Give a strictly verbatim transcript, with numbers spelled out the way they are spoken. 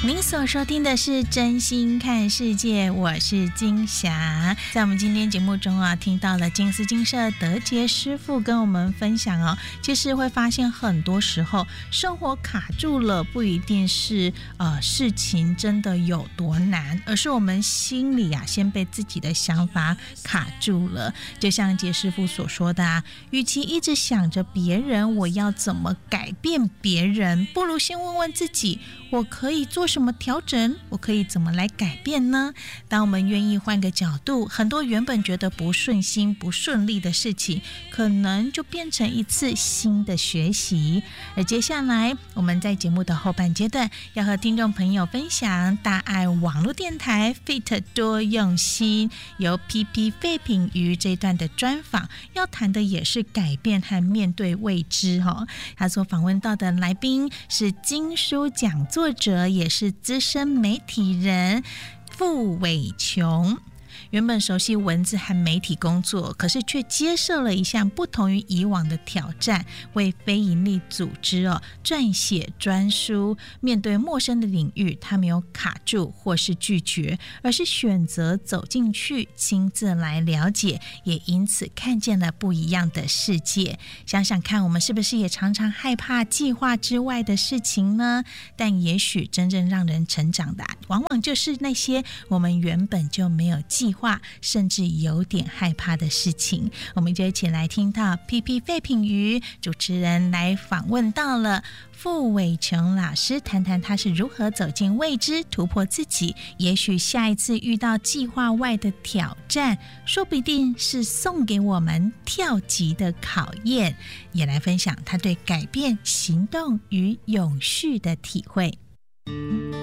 您所收听的是真心看世界，我是金霞。在我们今天节目中啊，听到了金丝金社德杰师傅跟我们分享哦，其实会发现很多时候生活卡住了，不一定是呃事情真的有多难，而是我们心里啊先被自己的想法卡住了。就像杰师傅所说的啊，与其一直想着别人我要怎么改变别人，不如先问问自己，我可以做什么调整，我可以怎么来改变呢？当我们愿意换个角度，很多原本觉得不顺心不顺利的事情，可能就变成一次新的学习。而接下来我们在节目的后半阶段，要和听众朋友分享大爱网络电台 Fit 多用心由 P P 废品鱼这一段的专访，要谈的也是改变和面对未知、哦、他所访问到的来宾是金书讲作者，也是资深媒体人傅伟琼。原本熟悉文字和媒体工作，可是却接受了一项不同于以往的挑战，为非营利组织哦撰写专书。面对陌生的领域，他没有卡住或是拒绝，而是选择走进去，亲自来了解，也因此看见了不一样的世界。想想看，我们是不是也常常害怕计划之外的事情呢？但也许真正让人成长的，往往就是那些我们原本就没有计划，甚至有点害怕的事情。我们就一起来听到 P P 废品鱼主持人来访问到了傅伟琼老师，谈谈他是如何走进未知，突破自己。也许下一次遇到计划外的挑战，说不定是送给我们跳级的考验。也来分享他对改变、行动与永续的体会。